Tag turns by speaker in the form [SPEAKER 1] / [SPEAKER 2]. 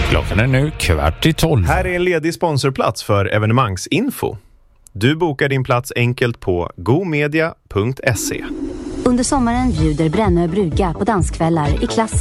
[SPEAKER 1] Klockan är nu 11:15.
[SPEAKER 2] Här är en ledig sponsorplats för evenemangsinfo. Du bokar din plats enkelt på gomedia.se.
[SPEAKER 3] Under sommaren bjuder Brännö brygga på danskvällar i klass